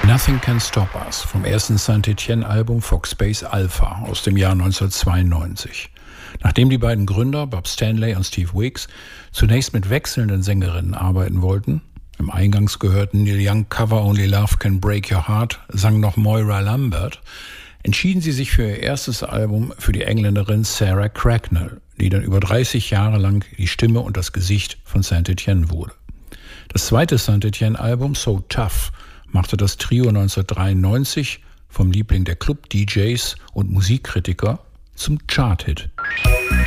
Nothing Can Stop Us vom ersten Saint-Étienne-Album Foxbase Alpha aus dem Jahr 1992. Nachdem die beiden Gründer, Bob Stanley und Steve Weeks, zunächst mit wechselnden Sängerinnen arbeiten wollten, im eingangs gehörten Neil Young Cover Only Love Can Break Your Heart, sang noch Moira Lambert, entschieden sie sich für ihr erstes Album für die Engländerin Sarah Cracknell, die dann über 30 Jahre lang die Stimme und das Gesicht von Saint-Étienne wurde. Das zweite Saint-Étienne-Album, So Tough, machte das Trio 1993 vom Liebling der Club-DJs und Musikkritiker zum Chart-Hit.